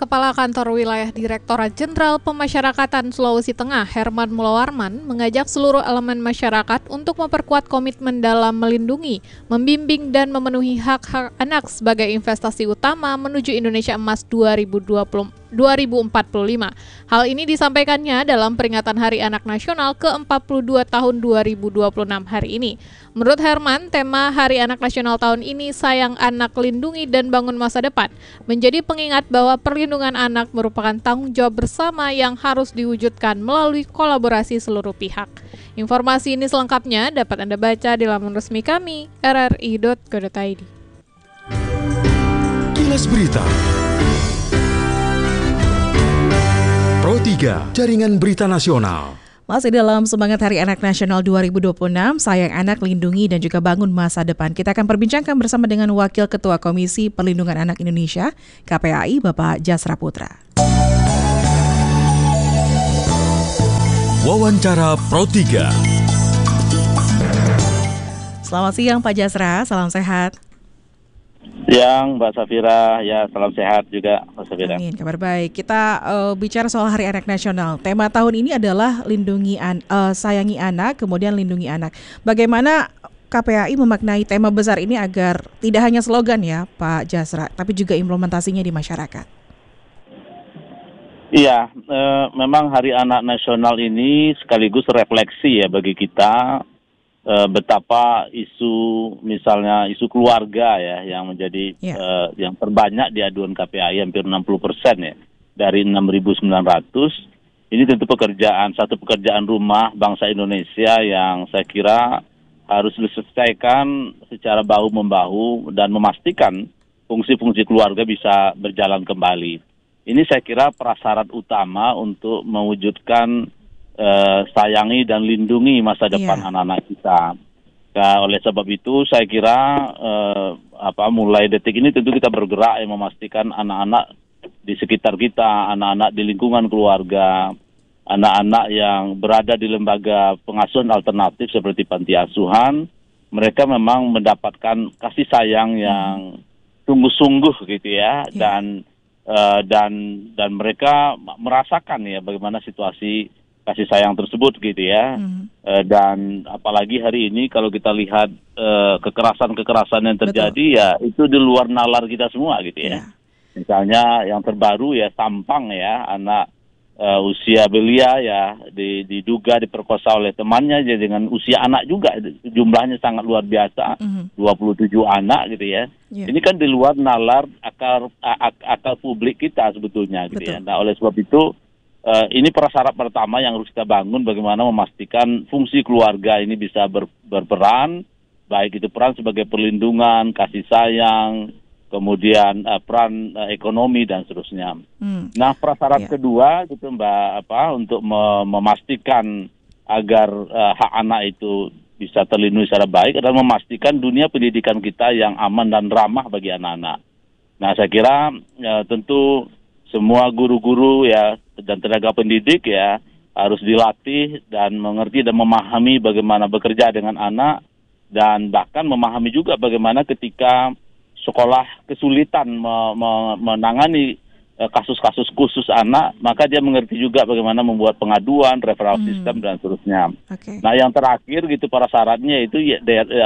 Kepala Kantor Wilayah Direktorat Jenderal Pemasyarakatan Sulawesi Tengah, Herman Mulawarman, mengajak seluruh elemen masyarakat untuk memperkuat komitmen dalam melindungi, membimbing, dan memenuhi hak-hak anak sebagai investasi utama menuju Indonesia Emas 2045. Hal ini disampaikannya dalam peringatan Hari Anak Nasional ke-42 tahun 2026 hari ini. Menurut Herman, tema Hari Anak Nasional tahun ini Sayang Anak, Lindungi dan Bangun Masa Depan menjadi pengingat bahwa perlindungan anak merupakan tanggung jawab bersama yang harus diwujudkan melalui kolaborasi seluruh pihak. Informasi ini selengkapnya dapat Anda baca di laman resmi kami, rri.co.id. Kilas Berita Pro 3, Jaringan Berita Nasional. Masih dalam semangat Hari Anak Nasional 2026, Sayang Anak, Lindungi dan juga Bangun Masa Depan. Kita akan perbincangkan bersama dengan Wakil Ketua Komisi Perlindungan Anak Indonesia, KPAI, Bapak Jasra Putra. Wawancara Pro 3. Selamat siang Pak Jasra, salam sehat. Siang Mbak Safira, ya salam sehat juga Mbak Safira. Amin, kabar baik. Kita bicara soal Hari Anak Nasional. Tema tahun ini adalah sayangi anak, kemudian lindungi anak. Bagaimana KPAI memaknai tema besar ini agar tidak hanya slogan ya Pak Jasra, tapi juga implementasinya di masyarakat? Iya, memang Hari Anak Nasional ini sekaligus refleksi ya bagi kita betapa misalnya isu keluarga ya yang menjadi yang terbanyak di aduan KPAI, hampir 60% ya dari 6.900. Ini tentu satu pekerjaan rumah bangsa Indonesia yang saya kira harus diselesaikan secara bahu-membahu dan memastikan fungsi-fungsi keluarga bisa berjalan kembali. Ini saya kira prasyarat utama untuk mewujudkan sayangi dan lindungi masa depan anak-anak kita. Nah, oleh sebab itu saya kira mulai detik ini tentu kita bergerak memastikan anak-anak di sekitar kita, anak-anak di lingkungan keluarga, anak-anak yang berada di lembaga pengasuhan alternatif seperti panti asuhan, mereka memang mendapatkan kasih sayang yang sungguh-sungguh gitu ya, dan mereka merasakan ya bagaimana situasi kasih sayang tersebut gitu ya. Dan apalagi hari ini kalau kita lihat kekerasan-kekerasan yang terjadi ya itu di luar nalar kita semua gitu ya. Misalnya yang terbaru ya Sampang ya, anak usia belia ya diduga diperkosa oleh temannya jadi dengan usia anak juga, jumlahnya sangat luar biasa, 27 anak gitu ya. Ini kan di luar nalar akal publik kita sebetulnya gitu ya. Nah oleh sebab itu ini prasyarat pertama yang harus kita bangun, bagaimana memastikan fungsi keluarga ini bisa berperan, baik itu peran sebagai perlindungan, kasih sayang, kemudian peran ekonomi dan seterusnya. Nah prasyarat kedua gitu Mbak, untuk memastikan agar hak anak itu bisa terlindungi secara baik adalah memastikan dunia pendidikan kita yang aman dan ramah bagi anak-anak. Nah saya kira tentu semua guru-guru ya dan tenaga pendidik ya harus dilatih dan mengerti dan memahami bagaimana bekerja dengan anak, dan bahkan memahami juga bagaimana ketika sekolah kesulitan menangani kasus-kasus khusus anak, maka dia mengerti juga bagaimana membuat pengaduan, referral system dan seterusnya. Nah yang terakhir gitu prasyaratnya itu ya,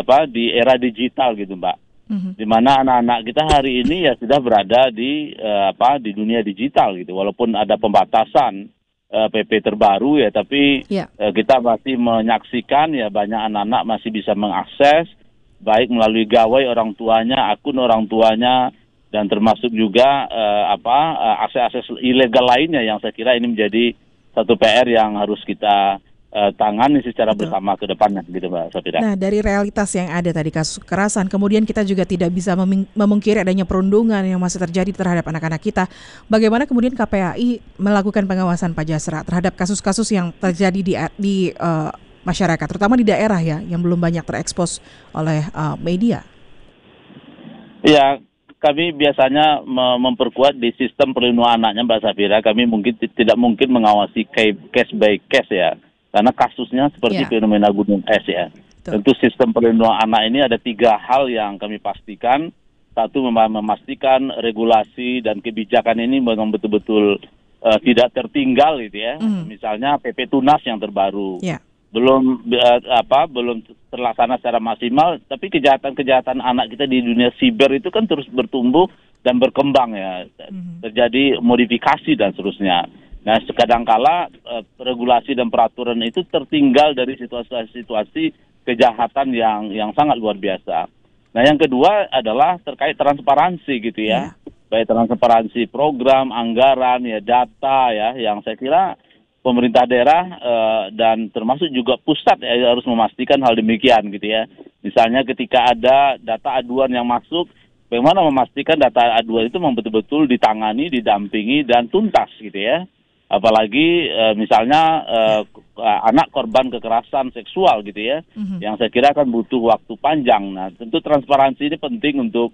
di era digital gitu Mbak. Di mana anak-anak kita hari ini ya sudah berada di dunia digital gitu, walaupun ada pembatasan PP terbaru ya, tapi kita masih menyaksikan ya banyak anak-anak masih bisa mengakses baik melalui gawai orang tuanya, akun orang tuanya, dan termasuk juga akses-akses ilegal lainnya yang saya kira ini menjadi satu PR yang harus kita tangani secara bersama ke depannya gitu Mbak Safira. Nah dari realitas yang ada tadi kasus kekerasan, kemudian kita juga tidak bisa memungkiri adanya perundungan yang masih terjadi terhadap anak-anak kita. Bagaimana kemudian KPAI melakukan pengawasan Pak Jasra terhadap kasus-kasus yang terjadi di masyarakat, terutama di daerah ya yang belum banyak terekspos oleh media? Ya, kami biasanya memperkuat di sistem perlindungan anaknya Mbak Safira. Kami tidak mungkin mengawasi case by case ya, karena kasusnya seperti fenomena gunung es ya. Tentu sistem perlindungan anak ini ada 3 hal yang kami pastikan. satu memastikan regulasi dan kebijakan ini memang betul-betul tidak tertinggal gitu ya. Misalnya PP Tunas yang terbaru. Ya. Belum terlaksana secara maksimal, tapi kejahatan anak kita di dunia siber itu kan terus bertumbuh dan berkembang ya. Terjadi modifikasi dan seterusnya. Nah, kadangkala regulasi dan peraturan itu tertinggal dari situasi-situasi kejahatan yang sangat luar biasa. Nah, yang kedua adalah terkait transparansi gitu ya. Baik transparansi program, anggaran, ya data ya, yang saya kira pemerintah daerah dan termasuk juga pusat ya, harus memastikan hal demikian gitu ya. Misalnya ketika ada data aduan yang masuk, bagaimana memastikan data aduan itu memang betul-betul ditangani, didampingi dan tuntas gitu ya. Apalagi misalnya anak korban kekerasan seksual gitu ya, yang saya kira akan butuh waktu panjang. Nah, tentu transparansi ini penting untuk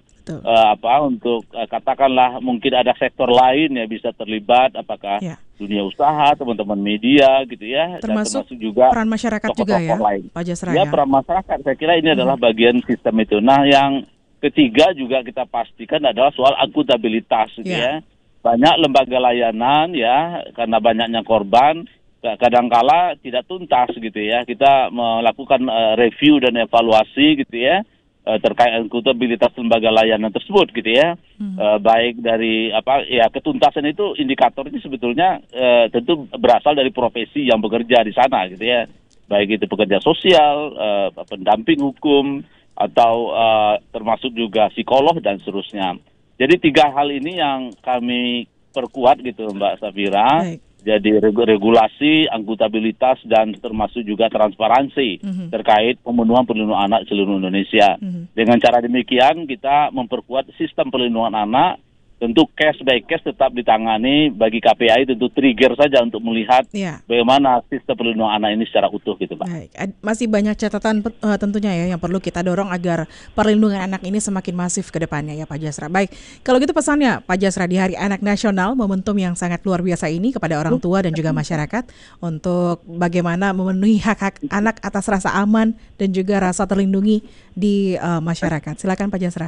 katakanlah mungkin ada sektor lain yang bisa terlibat, apakah dunia usaha, teman-teman media gitu ya, termasuk dan termasuk juga peran masyarakat juga ya, lain. Pak Jasra Ya, peran masyarakat. Saya kira ini adalah bagian sistem itu. Nah, yang ketiga juga kita pastikan adalah soal akuntabilitas gitu ya. Banyak lembaga layanan ya, karena banyaknya korban, kadangkala tidak tuntas gitu ya. Kita melakukan review dan evaluasi gitu ya, terkait akuntabilitas lembaga layanan tersebut gitu ya. Baik dari ketuntasan itu, indikatornya sebetulnya tentu berasal dari profesi yang bekerja di sana gitu ya. Baik itu pekerja sosial, pendamping hukum, atau termasuk juga psikolog dan seterusnya. Jadi 3 hal ini yang kami perkuat gitu Mbak Safira. Jadi regulasi, akuntabilitas, dan termasuk juga transparansi terkait pemenuhan perlindungan anak seluruh Indonesia. Dengan cara demikian kita memperkuat sistem perlindungan anak. Tentu case by case tetap ditangani, bagi KPAI tentu trigger saja untuk melihat bagaimana sistem perlindungan anak ini secara utuh gitu Pak. Baik. Masih banyak catatan tentunya ya yang perlu kita dorong agar perlindungan anak ini semakin masif ke depannya ya Pak Jasra. Baik, kalau gitu pesannya Pak Jasra di Hari Anak Nasional, momentum yang sangat luar biasa ini kepada orang tua dan juga masyarakat untuk bagaimana memenuhi hak-hak anak atas rasa aman dan juga rasa terlindungi di masyarakat. Silakan Pak Jasra.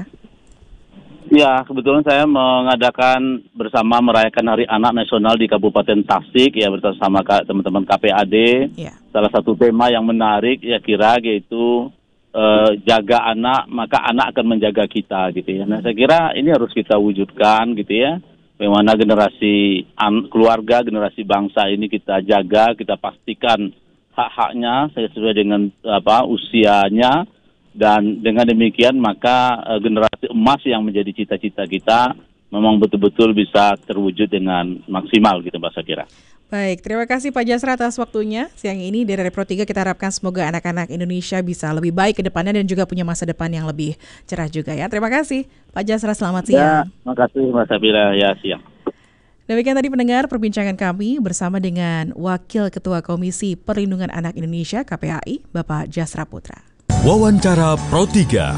Ya, kebetulan saya mengadakan bersama merayakan Hari Anak Nasional di Kabupaten Tasik ya, bersama teman-teman KPAD. Salah satu tema yang menarik ya kira yaitu jaga anak, maka anak akan menjaga kita gitu ya. Nah, saya kira ini harus kita wujudkan gitu ya. Bagaimana generasi keluarga, generasi bangsa ini kita jaga, kita pastikan hak-haknya sesuai dengan usianya. Dan dengan demikian maka generasi emas yang menjadi cita-cita kita memang betul-betul bisa terwujud dengan maksimal gitu Mbak Sakira. Baik, terima kasih Pak Jasra atas waktunya siang ini. Dari Pro 3 kita harapkan semoga anak-anak Indonesia bisa lebih baik ke depannya dan juga punya masa depan yang lebih cerah juga ya. Terima kasih Pak Jasra, selamat siang. Ya, terima kasih Mbak Sakira, ya siang. Demikian tadi pendengar perbincangan kami bersama dengan Wakil Ketua Komisi Perlindungan Anak Indonesia KPAI, Bapak Jasra Putra. Wawancara Pro 3.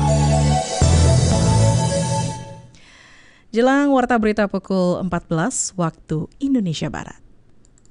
Jelang warta berita pukul 14 waktu Indonesia Barat.